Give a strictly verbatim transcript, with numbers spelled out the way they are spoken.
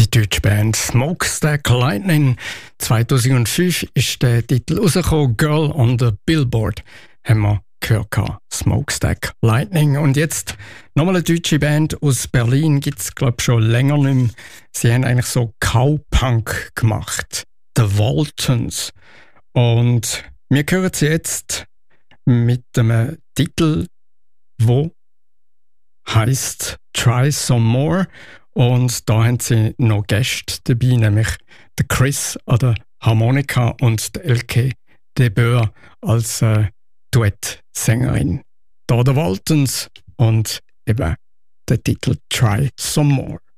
deutsche Band Smokestack Lightning. zweitausendfünf ist der Titel rausgekommen, Girl on the Billboard. Haben wir gehört, Smokestack Lightning. Und jetzt nochmal eine deutsche Band aus Berlin, gibt es glaube ich schon länger nicht mehr. Sie haben eigentlich so Cowpunk gemacht. The Waltons. Und wir hören sie jetzt mit einem Titel, wo heißt Try Some More. Und da haben sie noch Gäste dabei, nämlich der Chris an der Harmonika und der Elke de Boer als äh, Duettsängerin. Da der Waltons und eben der Titel Try Some More.